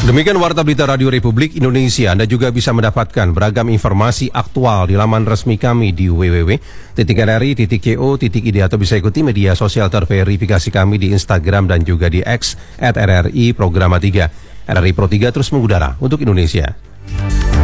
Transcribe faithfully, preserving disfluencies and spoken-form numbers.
Demikian Warta Berita Radio Republik Indonesia. Anda juga bisa mendapatkan beragam informasi aktual di laman resmi kami di w w w titik n r i titik co titik i d atau bisa ikuti media sosial terverifikasi kami di Instagram dan juga di X at R R I Programa tiga. R R I Pro tiga terus mengudara untuk Indonesia.